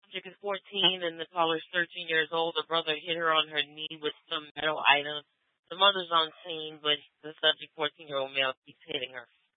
subject is 14 and the caller's 13 years old. The brother hit her on her knee with some metal items. The mother's on scene, but the subject, 14-year-old male, keeps hitting her.